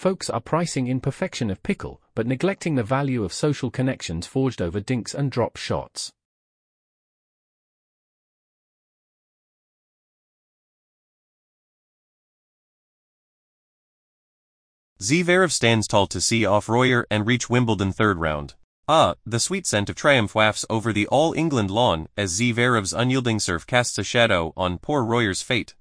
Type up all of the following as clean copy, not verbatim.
Folks are pricing in perfection of pickle, but neglecting the value of social connections forged over dinks and drop shots. Zverev stands tall to see off Royer and reach Wimbledon third round. The sweet scent of triumph wafts over the All-England lawn as Zverev's unyielding serve casts a shadow on poor Royer's fate.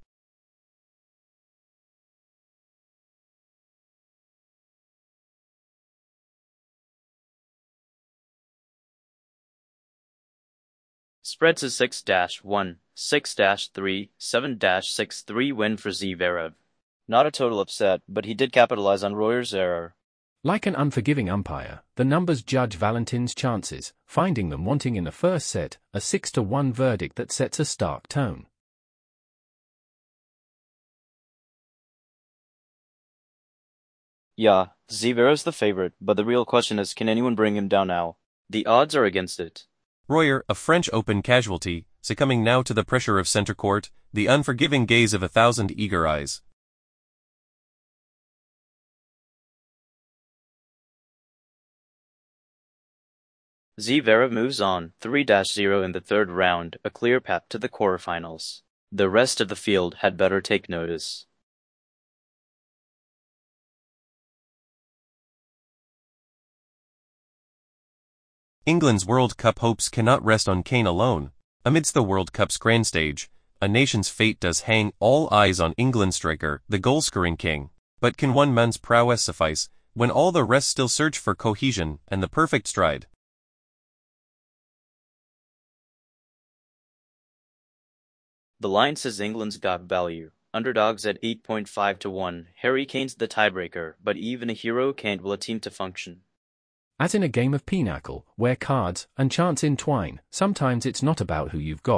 Spread to 6-1, 6-3, 7-6-3 win for Zverev. Not a total upset, but he did capitalize on Royer's error. Like an unforgiving umpire, the numbers judge Valentin's chances, finding them wanting in the first set, a 6-1 verdict that sets a stark tone. Yeah, Zverev's the favorite, but the real question is, can anyone bring him down now? The odds are against it. Royer, a French Open casualty, succumbing now to the pressure of center court, the unforgiving gaze of 1,000 eager eyes. Zverev moves on, 3-0 in the third round, a clear path to the quarterfinals. The rest of the field had better take notice. England's World Cup hopes cannot rest on Kane alone. Amidst the World Cup's grand stage, a nation's fate does hang all eyes on England striker, the goal-scoring king. But can one man's prowess suffice, when all the rest still search for cohesion and the perfect stride? The line says England's got value. Underdogs at 8.5-1. Harry Kane's the tiebreaker, but even a hero can't will a team to function. As in a game of pinochle, where cards and chance entwine, sometimes it's not about who you've got.